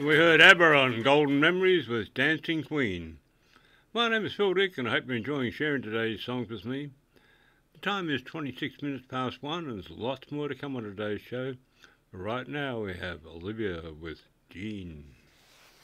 We heard ABBA on Golden Memories with Dancing Queen. My name is Phil Dick and I hope you're enjoying sharing today's songs with me. The time is 26 minutes past 1 and there's lots more to come on today's show. But right now we have Olivia with Jean.